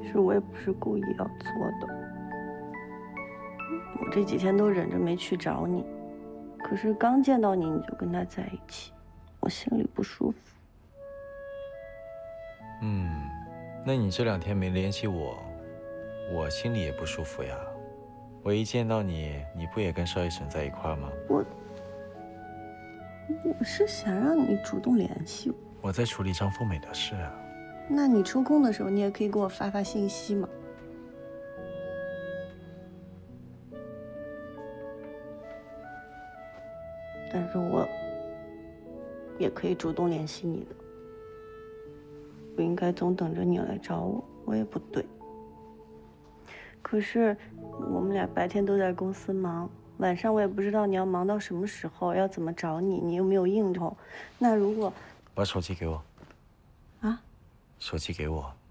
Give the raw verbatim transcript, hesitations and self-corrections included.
其实我也不是故意要做的，我这几天都忍着没去找你，可是刚见到你你就跟他在一起，我心里不舒服。 嗯，那你这两天没联系我，我心里也不舒服呀。我一见到你，你不也跟邵医生在一块儿吗？ 我我是想让你主动联系我。 我在处理张凤美的事啊。 那你抽空的时候，你也可以给我发发信息嘛。但是我也可以主动联系你的，不应该总等着你来找我，我也不对。可是我们俩白天都在公司忙，晚上我也不知道你要忙到什么时候，要怎么找你，你又没有应酬。那如果把手机给我。 啊？ 手机给我。